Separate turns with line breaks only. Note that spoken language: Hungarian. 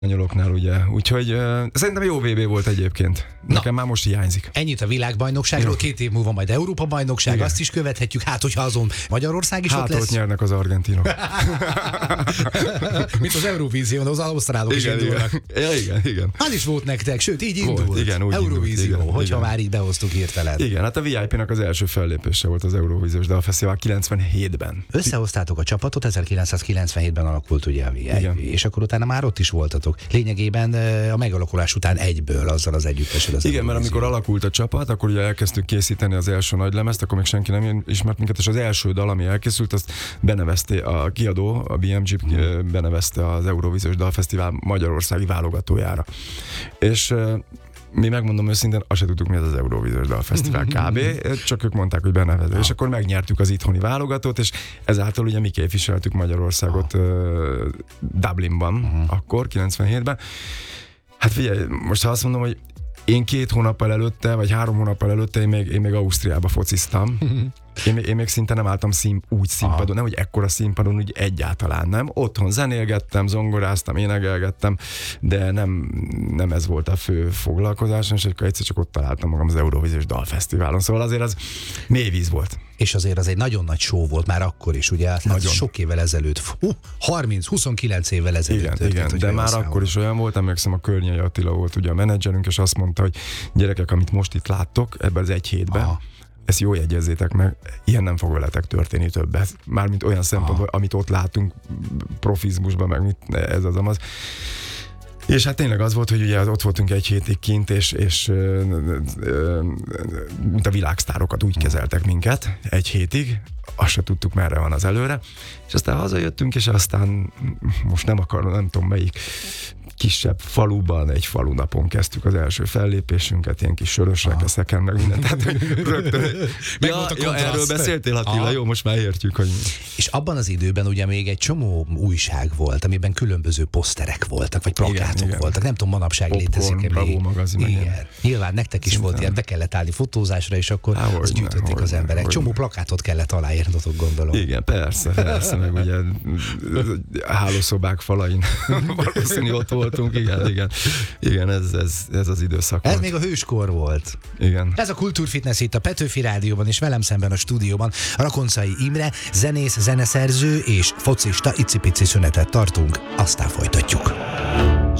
spanyoloknál, ugye. Úgyhogy szerintem jó VB volt egyébként. Nekem már most hiányzik.
Ennyit a világbajnokságról, 2 év múlva majd Európa-bajnogság,
Igen.
azt is követhetjük, hát hogyha azon Magyarország is ott
Hát
lesz.
ott nyernek az argentinok.
Mint az Eurovízión, az ausztrálok is
Igen,
indulnak.
igen. Ja, igen.
Az is volt nektek, sőt, így
Volt,
indult.
igen, úgy
Eurovízió,
indult, igen,
hogyha
igen.
már így behoztuk hirtelen.
Igen, hát a VIP-nak az első fellépése volt az Eurovíziós Dalfesztivál 97-ben.
Összehoztátok a csapatot, 1997-ben alakult ugye a VIP,
Igen.
és akkor utána már ott is voltatok. Lényegében a megalakulás után egyből azzal az együttessel az
Igen, mert
Eurovízió.
amikor alakult a csapat, akkor ugye elkezdtük készíteni az első nagylemezt, akkor még senki nem ismert minket, és az első dal, ami elkészült, azt benevezte a kiadó, a BMG benevezte az Eurovíziós Dalfesztivál magyarországi válogatójára. És mi megmondom őszintén, azt se tudtuk, mi ez az Eurovíziós Dalfesztivál kb. Csak ők mondták, hogy benevező. És akkor megnyertük az itthoni válogatót, és ezáltal ugye mi képviseltük Magyarországot Dublinban, akkor, 97-ben. Hát figyelj, most ha azt mondom, hogy én 2 hónappal előtte, vagy 3 hónappal előtte én még Ausztriába fociztam. Én még szinte nem álltam úgy színpadon, nem, hogy ekkora színpadon, úgy egyáltalán nem. Otthon zenélgettem, zongoráztam, énekelgettem, de nem ez volt a fő foglalkozásom, és akkor egyszer csak ott találtam magam az Eurovíziós Dalfesztiválon. Szóval azért az mély víz volt.
És azért az egy nagyon nagy show volt már akkor is, ugye? Hát
Nagyon.
sok évvel ezelőtt, 30-29 évvel ezelőtt
Igen,
történt,
igen,
hogy
de már
beszámolom.
akkor is olyan volt, emlékszem, a Környei Attila volt ugye a menedzserünk, és azt mondta, hogy gyerekek, amit most itt láttok, ebben az 1 hétben,
Aha.
ezt jól jegyezzétek meg, ilyen nem fog veletek történni többet. Mármint olyan szempontból, amit ott látunk profizmusban, meg mit, ez az amaz. És hát tényleg az volt, hogy ugye ott voltunk 1 hétig kint, és mint a világsztárokat úgy kezeltek minket 1 hétig, azt se tudtuk, merre van az előre, és aztán hazajöttünk, és aztán most nem tudom melyik kisebb faluban, egy falunapon kezdtük az első fellépésünket, ilyen kis sörös rekeszeken, meg mindent. Tehát rögtön.
Meg volt a kontraszt.
Erről beszéltél, Attila, jó, most már értjük, hogy...
És abban az időben ugye még egy csomó újság volt, amiben különböző poszterek voltak, vagy plakátok
igen.
voltak. Nem tudom, manapság
Popcorn,
létezik-e
Bravo
még.
magazin,
Igen.
igen.
Nyilván nektek is volt ilyen, be kellett állni fotózásra, és akkor azt gyűjtötték az emberek. Csomó plakátot kellett aláírnotok, gondolom.
Igen, persze, meg ugye a hálószobák falain valószínű ott voltunk, igen, ez az időszak
Ez
volt.
még a hőskor volt.
Igen.
Ez a Kultúrfitness itt a Petőfi Rádióban, és velem szemben a stúdióban Rakoncai Imre, zenész, zeneszerző és focista. Icipici szünetet tartunk, aztán folytatjuk.